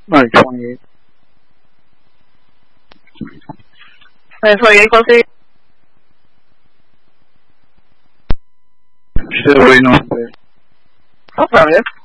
Vale, 28. So you're equal to? Should we know this? No problem.